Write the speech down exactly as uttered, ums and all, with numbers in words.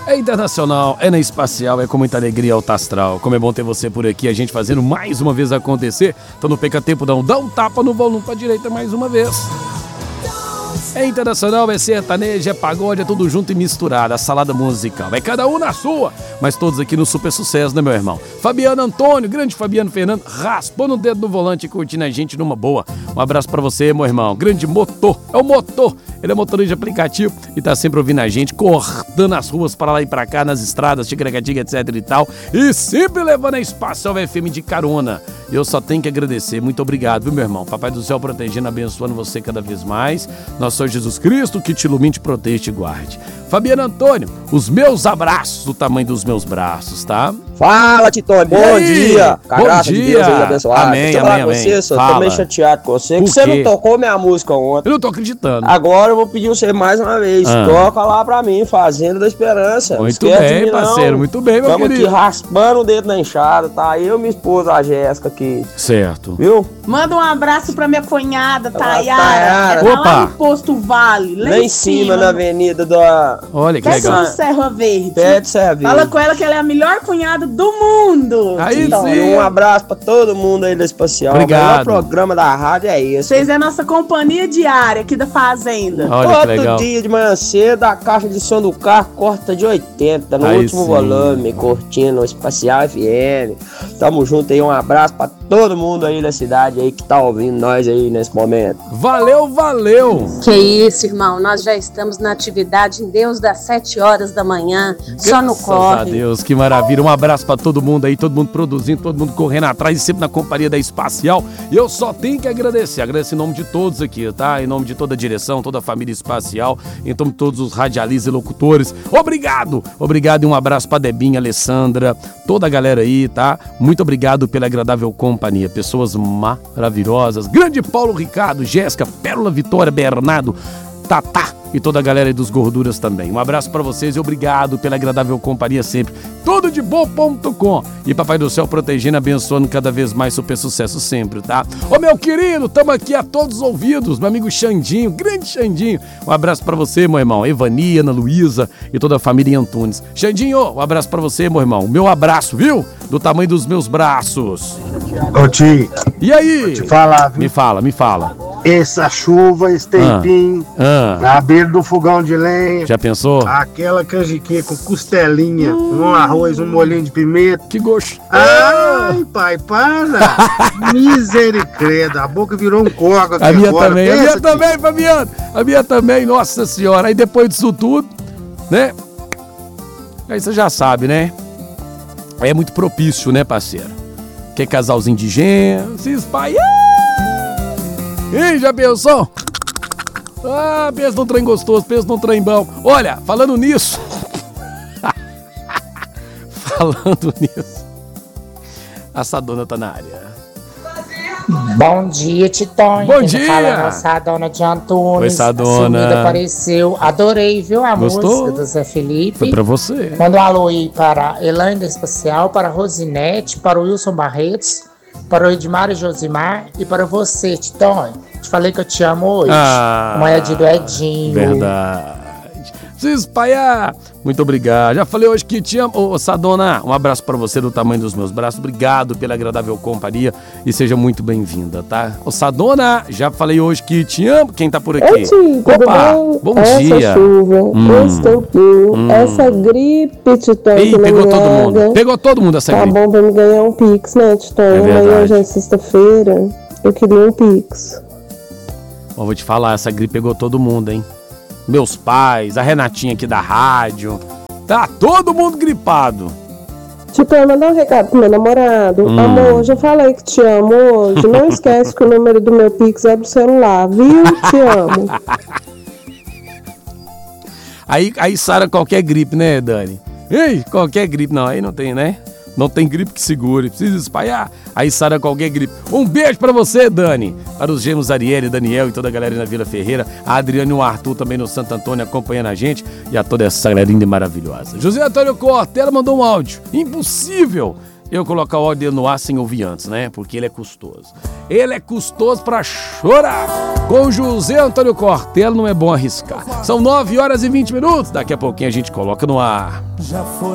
É internacional, é na espacial, é com muita alegria alta astral. Como é bom ter você por aqui, a gente fazendo mais uma vez acontecer. Então não perca tempo não, dá um tapa no volume pra direita mais uma vez. É internacional, é sertanejo, é pagode, é tudo junto e misturado, a salada musical. É cada um na sua, mas todos aqui no super sucesso, né, meu irmão? Fabiano Antônio, grande Fabiano Fernando, raspando o dedo no volante e curtindo a gente numa boa. Um abraço pra você, meu irmão. Grande motor, é o motor. Ele é motorista de aplicativo e tá sempre ouvindo a gente, cortando as ruas para lá e pra cá, nas estradas, ticaracatica, etc e tal. E sempre levando a Espacial F M de carona. Eu só tenho que agradecer. Muito obrigado, viu, meu irmão? Papai do céu protegendo, abençoando você cada vez mais. Nosso Senhor Jesus Cristo, que te ilumine, te proteja e te guarde. Fabiano Antônio, os meus abraços do tamanho dos meus braços, tá? Fala, Titone, bom dia. Com a Bom graça dia. de Deus aí abençoado. Amém, Deixa eu amém, falar com amém. você, só Fala. tô meio chateado com você, Por que você quê? não tocou minha música ontem. Eu não tô acreditando. Agora eu vou pedir você mais uma vez, Ah. toca lá pra mim, Fazenda da Esperança. Não Muito esquece de bem, mim, não. parceiro, muito bem, meu Vamos querido. aqui raspando o dedo na enxada, tá? Eu e minha esposa, a Jéssica aqui, Certo. viu? Manda um abraço pra minha cunhada, Tayara. Tayara. Ela tá Opa. lá no Posto Vale, lá, Lá em cima, na avenida da Olha que perto legal. do Serra Verde. Pé de Serviço. Fala com ela que ela é a melhor cunhada do mundo. Aí Então, sim. E um abraço pra todo mundo aí da Espacial. Obrigado. O melhor programa da rádio é esse. Vocês é a nossa companhia diária aqui da Fazenda. Olha que Todo legal. dia de manhã cedo, a caixa de som do carro corta de oitenta, no Aí último sim. volume, curtindo o Espacial F M. Tamo junto aí, um abraço pra todo mundo aí da cidade aí que tá ouvindo nós aí nesse momento. Valeu, valeu. Que isso, irmão, nós já estamos na atividade em Deus das sete horas da manhã, só no Graças a corre. Deus, que maravilha. Um abraço pra todo mundo aí, todo mundo produzindo, todo mundo correndo atrás e sempre na companhia da Espacial. E eu só tenho que agradecer, agradecer em nome de todos aqui, tá? Em nome de toda a direção, toda a família Espacial, em nome de todos os radialistas e locutores. Obrigado! Obrigado e um abraço pra Debinha, Alessandra, toda a galera aí, tá? Muito obrigado pela agradável companhia. Pessoas maravilhosas. Grande Paulo Ricardo, Jéssica, Pérola Vitória, Bernardo, Tatá e toda a galera aí dos gorduras também. Um abraço pra vocês e obrigado pela agradável companhia sempre. Tudo de bom ponto com. E Papai do Céu protegendo, abençoando cada vez mais super sucesso sempre, tá? Ô meu querido, tamo aqui a todos os ouvidos, meu amigo Xandinho, grande Xandinho. Um abraço pra você, meu irmão. Evani, Ana Luísa e toda a família Antunes. Xandinho, um abraço pra você, meu irmão. Meu abraço, viu? Do tamanho dos meus braços. Ô tio, E aí? te falar, viu? Me fala, me fala. Essa chuva, esse tempinho, Ah, na beira do fogão de lenha, já pensou? aquela canjiquinha com costelinha, um arroz, um molhinho de pimenta. Que gosto. Ai, pai, para! Misericórdia, a boca virou um corgo aqui A minha agora. também, a Pensa, minha tio. também, Fabiano. A minha também, nossa senhora. Aí depois disso tudo, né? Aí você já sabe, né? Aí é muito propício, né, parceiro? Que casalzinho de gênero, se espalha. Ih, já pensou? Ah, pensa num trem gostoso, pensa num trem bom. Olha, falando nisso. falando nisso. A Sadona tá na área. Bom dia, Titone. Bom Quem dia. Fala é a Sadona de Antunes. Oi, Sadona. A sumida apareceu. Adorei, viu, a Gostou? música do Zé Felipe. Foi pra você. Manda um alô aí para Elaine da Espacial, para a Rosinete, para o Wilson Barretos, para o Edmar e Josimar e para você, Titone. Te falei que eu te amo hoje. Ah, Amanhã é dia do Edinho. Verdade. Se espalhar. Muito obrigado. Já falei hoje que te amo. Ô, Sadona, um abraço pra você do tamanho dos meus braços. Obrigado pela agradável companhia e seja muito bem-vinda, tá? Ô, Sadona, já falei hoje que te amo. Quem tá por aqui? Oi, tio, tudo Opa, bem? bom essa dia. chuva, Hum, esse tempinho, hum. essa gripe, Titão, Ih, que não pegou me todo mundo. larga. Pegou todo mundo essa Tá gripe. bom pra me ganhar um Pix, né, Titão? É Amanhã verdade. já é sexta-feira, eu queria um Pix. Ó, vou te falar, essa gripe pegou todo mundo, hein? Meus pais, a Renatinha aqui da rádio. Tá todo mundo gripado. Titão, mandar um recado pro meu namorado. Hum. Amor, já falei que te amo hoje. Não esquece que o número do meu Pix é do celular, viu? Te amo. Aí, aí sara qualquer gripe, né, Dani? Ei, qualquer gripe. Não, aí não tem, né? Não tem gripe que segure. Precisa espalhar. Aí sara qualquer gripe. Um beijo pra você, Dani. Para os gêmeos Ariel, Daniel e toda a galera na Vila Ferreira. A Adriana e o Arthur também no Santo Antônio acompanhando a gente. E a toda essa galera linda e maravilhosa. José Antônio Cortella mandou um áudio. Impossível eu colocar o áudio dele no ar sem ouvir antes, né? Porque ele é custoso. Ele é custoso pra chorar. Com José Antônio Cortella não é bom arriscar. São nove horas e vinte minutos. Daqui a pouquinho a gente coloca no ar. Já foi.